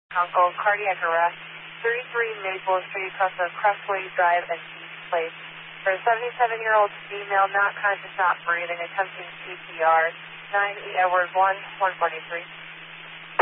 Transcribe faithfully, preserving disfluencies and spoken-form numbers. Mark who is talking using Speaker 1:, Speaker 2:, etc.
Speaker 1: Uncle, cardiac arrest, thirty-three Maple Street, across the Crestway Drive and East Place. For a seventy-seven-year-old female, not conscious, not breathing, attempting C P R, nine E Edwards one, one forty-three.